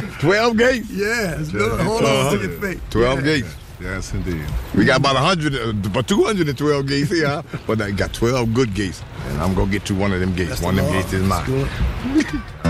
12 gates? Yeah, it's good. Hold on to your feet. 12 gates. Yes, indeed. We got about 212 gates here, huh? But I got 12 good gates. And I'm going to get to one of them gates. One of them gates is mine.